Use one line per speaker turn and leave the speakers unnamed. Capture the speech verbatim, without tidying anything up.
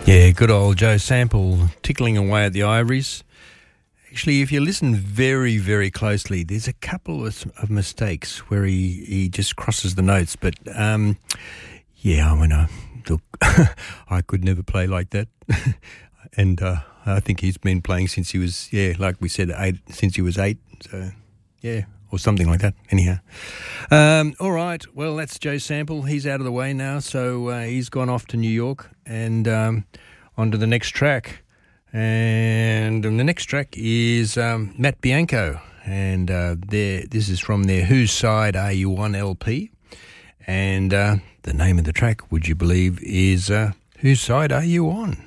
Yeah, good old Joe Sample tickling away at the ivories. Actually, if you listen very, very closely, there's a couple of, of mistakes where he, he just crosses the notes. But, um, yeah, I mean, I, look, I could never play like that. and uh, I think he's been playing since he was, yeah, like we said, eight, since he was eight. So, yeah, or something like that, anyhow. Um, all right, well, that's Joe Sample. He's out of the way now, so uh, he's gone off to New York and um, on to the next track. And the next track is um, Matt Bianco, and uh, this is from their Whose Side Are You On L P, and uh, the name of the track, would you believe, is uh, Whose Side Are You On?